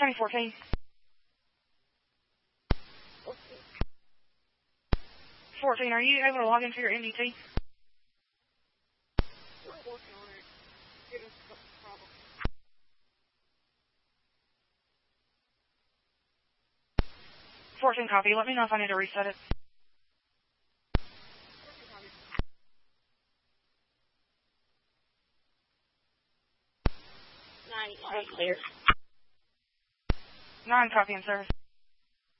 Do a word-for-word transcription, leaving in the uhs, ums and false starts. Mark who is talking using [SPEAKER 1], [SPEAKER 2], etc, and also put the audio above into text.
[SPEAKER 1] Tony fourteen. fourteen, are you able to log into your N D T?
[SPEAKER 2] We're working on it. Getting some problems.
[SPEAKER 1] fourteen copy. Let me know if I need to reset it.
[SPEAKER 2] Nine, I'm clear.
[SPEAKER 1] nine copy in service.